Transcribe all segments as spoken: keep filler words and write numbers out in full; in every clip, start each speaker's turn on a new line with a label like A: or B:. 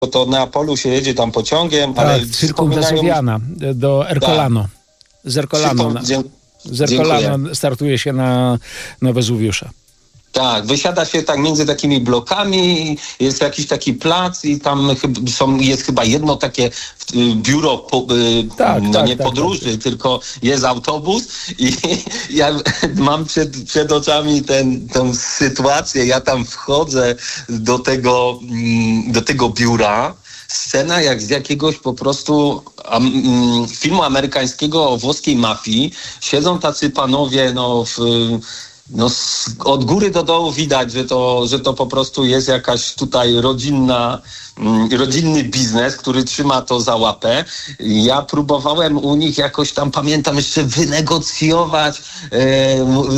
A: to od Neapolu się jedzie tam pociągiem,
B: tak,
A: ale
B: Circum Vesuviana do Ercolano. Z Ercolano.
A: Przypom-
B: Z Ercolano startuje się na, na Wezuwiusza.
A: Tak, wysiada się tak między takimi blokami, jest jakiś taki plac i tam są, jest chyba jedno takie biuro po,
B: tak,
A: no
B: tak,
A: nie
B: tak,
A: podróży,
B: tak.
A: tylko jest autobus i ja mam przed, przed oczami ten, tą sytuację, ja tam wchodzę do tego, do tego biura. Scena jak z jakiegoś po prostu um, filmu amerykańskiego o włoskiej mafii. Siedzą tacy panowie, no w No, od góry do dołu widać, że to, że to po prostu jest jakaś tutaj rodzinna, rodzinny biznes, który trzyma to za łapę. Ja próbowałem u nich jakoś tam, pamiętam, jeszcze wynegocjować e,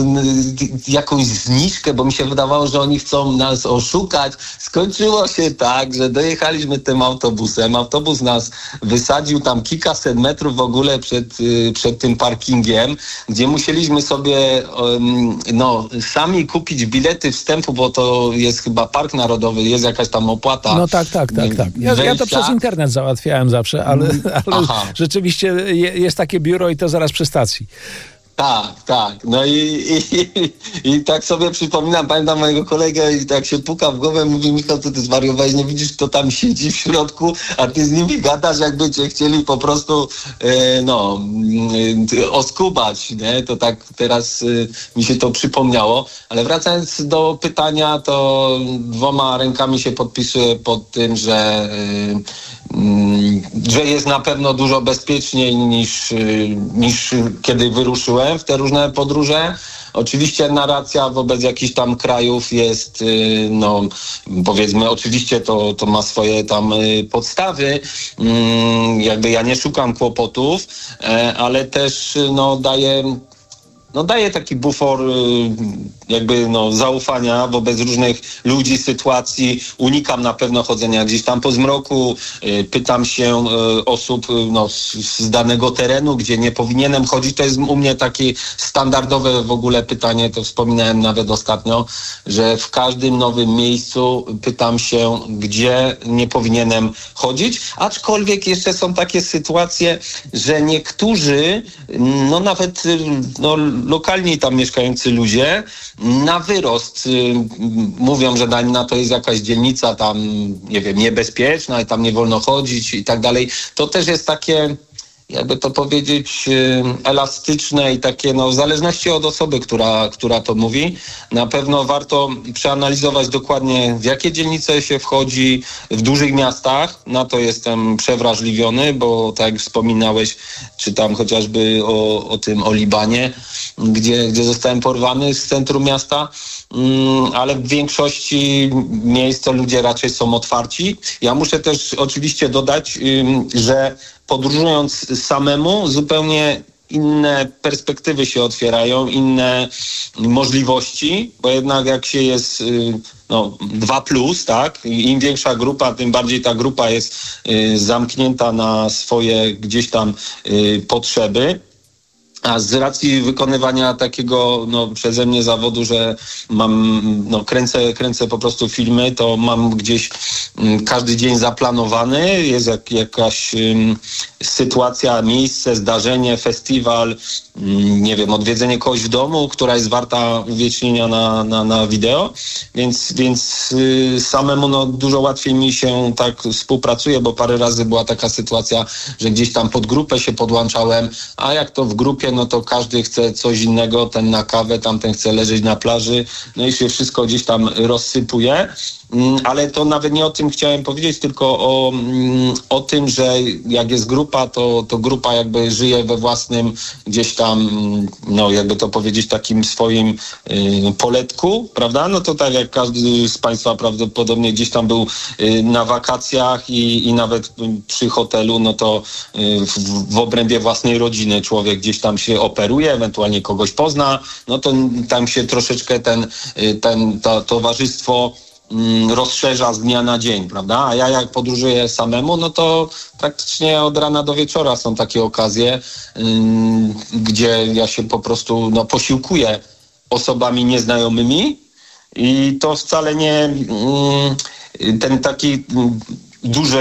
A: jakąś zniżkę, bo mi się wydawało, że oni chcą nas oszukać. Skończyło się tak, że dojechaliśmy tym autobusem. Autobus nas wysadził tam kilkaset metrów w ogóle przed, przed tym parkingiem, gdzie musieliśmy sobie no, sami kupić bilety wstępu, bo to jest chyba park narodowy, jest jakaś tam opłata.
B: No tak, tak. Tak, tak. Ja, ja to przez internet załatwiałem zawsze, ale, ale rzeczywiście je, jest takie biuro i to zaraz przy stacji.
A: Tak, tak. No i, i, i, i tak sobie przypominam, pamiętam mojego kolegę i tak się puka w głowę, mówi: Michał, co ty zwariowałeś, nie widzisz, kto tam siedzi w środku, a ty z nimi gadasz, jakby cię chcieli po prostu e, no, e, oskubać, nie? To tak teraz e, mi się to przypomniało. Ale wracając do pytania, to dwoma rękami się podpisuję pod tym, że e, że jest na pewno dużo bezpieczniej niż, niż kiedy wyruszyłem w te różne podróże. Oczywiście narracja wobec jakichś tam krajów jest, no powiedzmy, oczywiście to, to ma swoje tam podstawy. Jakby ja nie szukam kłopotów, ale też no daje... No daje taki bufor jakby no zaufania wobec różnych ludzi, sytuacji. Unikam na pewno chodzenia gdzieś tam po zmroku. Pytam się osób no, z danego terenu, gdzie nie powinienem chodzić. To jest u mnie takie standardowe w ogóle pytanie, to wspominałem nawet ostatnio, że w każdym nowym miejscu pytam się, gdzie nie powinienem chodzić. Aczkolwiek jeszcze są takie sytuacje, że niektórzy, no nawet no, lokalni tam mieszkający ludzie na wyrost y, mówią, że na to jest jakaś dzielnica tam, nie wiem, niebezpieczna i tam nie wolno chodzić i tak dalej. To też jest takie, jakby to powiedzieć, y, elastyczne i takie, no w zależności od osoby, która, która to mówi. Na pewno warto przeanalizować dokładnie, w jakie dzielnice się wchodzi w dużych miastach. Na to jestem przewrażliwiony, bo tak jak wspominałeś, czytam chociażby o, o tym, o Libanie, gdzie, gdzie zostałem porwany z centrum miasta, mm, ale w większości miejsc to ludzie raczej są otwarci. Ja muszę też oczywiście dodać, ym, że podróżując samemu zupełnie inne perspektywy się otwierają, inne możliwości, bo jednak jak się jest no, dwa plus, tak, im większa grupa, tym bardziej ta grupa jest y, zamknięta na swoje gdzieś tam y, potrzeby. A z racji wykonywania takiego no, przeze mnie zawodu, że mam, no, kręcę, kręcę po prostu filmy, to mam gdzieś m, każdy dzień zaplanowany, jest jak, jakaś m, sytuacja, miejsce, zdarzenie, festiwal, m, nie wiem, odwiedzenie kogoś w domu, która jest warta uwiecznienia na, na, na wideo, więc, więc y, samemu no, dużo łatwiej mi się tak współpracuje, bo parę razy była taka sytuacja, że gdzieś tam pod grupę się podłączałem, a jak to w grupie, no to każdy chce coś innego, ten na kawę, tamten chce leżeć na plaży, no i się wszystko gdzieś tam rozsypuje. Ale to nawet nie o tym chciałem powiedzieć, tylko o, o tym, że jak jest grupa, to, to grupa jakby żyje we własnym gdzieś tam, no jakby to powiedzieć, takim swoim y, poletku, prawda? No to tak jak każdy z Państwa prawdopodobnie gdzieś tam był y, na wakacjach i, i nawet przy hotelu, no to y, w, w obrębie własnej rodziny człowiek gdzieś tam się operuje, ewentualnie kogoś pozna, no to tam się troszeczkę ten, y, ten to, towarzystwo rozszerza z dnia na dzień, prawda? A ja jak podróżuję samemu, no to praktycznie od rana do wieczora są takie okazje, yy, gdzie ja się po prostu no, posiłkuję osobami nieznajomymi i to wcale nie yy, ten taki yy, duże